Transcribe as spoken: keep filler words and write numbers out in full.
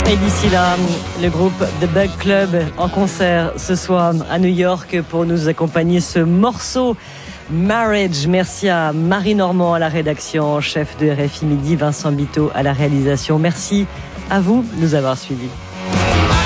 Et d'ici là, le groupe The Bug Club en concert ce soir à New York pour nous accompagner ce morceau Marriage. Merci à Marie Normand à la rédaction, chef de R F I Midi, Vincent Biteau à la réalisation. Merci à vous de nous avoir suivis.